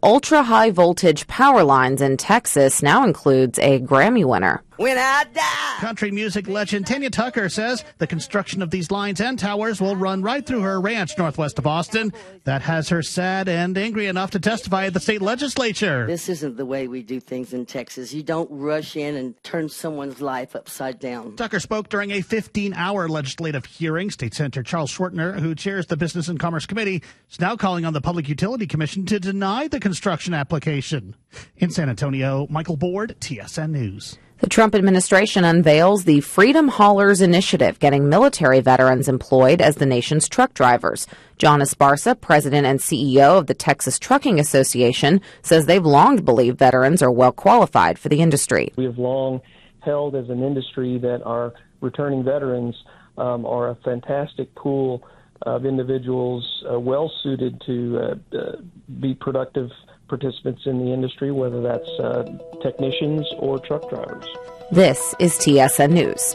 ultra-high voltage power lines in Texas now includes a Grammy winner. When I die. Country music legend Tanya Tucker says the construction of these lines and towers will run right through her ranch northwest of Austin. That has her sad and angry enough to testify at the state legislature. This isn't the way we do things in Texas. You don't rush in and turn someone's life upside down. Tucker spoke during a 15-hour legislative hearing. State Senator Charles Schwertner, who chairs the Business and Commerce Committee, is now calling on the Public Utility Commission to deny the construction application. In San Antonio, Michael Board, TSN News. The Trump administration unveils the Freedom Haulers Initiative, getting military veterans employed as the nation's truck drivers. John Esparza, president and CEO of the Texas Trucking Association, says they've long believed veterans are well qualified for the industry. We have long held as an industry that our returning veterans are a fantastic pool of individuals well suited to be productive participants in the industry, whether that's technicians or truck drivers. This is TSN News.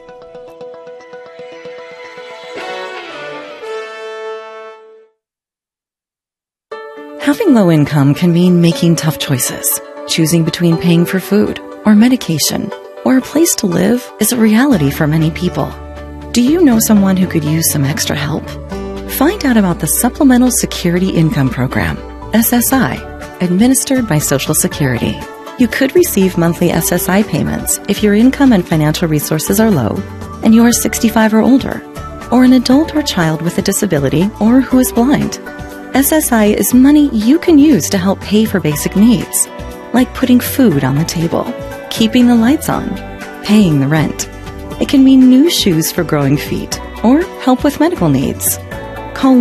Having low income can mean making tough choices. Choosing between paying for food or medication or a place to live is a reality for many people. Do you know someone who could use some extra help? Find out about the Supplemental Security Income Program, SSI, administered by Social Security. You could receive monthly SSI payments if your income and financial resources are low and you are 65 or older, or an adult or child with a disability or who is blind. SSI is money you can use to help pay for basic needs, like putting food on the table, keeping the lights on, paying the rent. It can mean new shoes for growing feet or help with medical needs. Call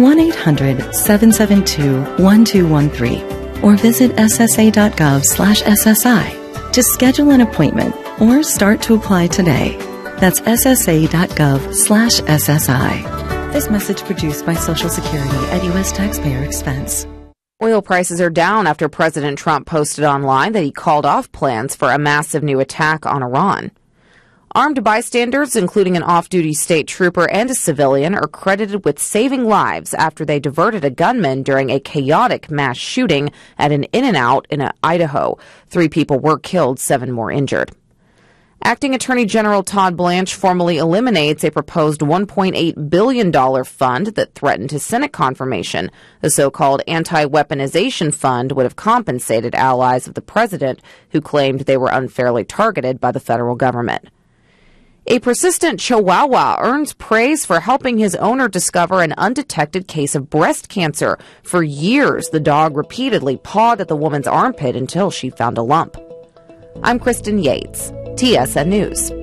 1-800-772-1213 or visit ssa.gov/SSI to schedule an appointment or start to apply today. That's ssa.gov/SSI. This message produced by Social Security at U.S. taxpayer expense. Oil prices are down after President Trump posted online that he called off plans for a massive new attack on Iran. Armed bystanders, including an off-duty state trooper and a civilian, are credited with saving lives after they diverted a gunman during a chaotic mass shooting at an In-N-Out in Idaho. 3 people were killed, 7 more injured. Acting Attorney General Todd Blanche formally eliminates a proposed $1.8 billion fund that threatened his Senate confirmation. The so-called anti-weaponization fund would have compensated allies of the president who claimed they were unfairly targeted by the federal government. A persistent Chihuahua earns praise for helping his owner discover an undetected case of breast cancer. For years, the dog repeatedly pawed at the woman's armpit until she found a lump. I'm Kristen Yates, TSN News.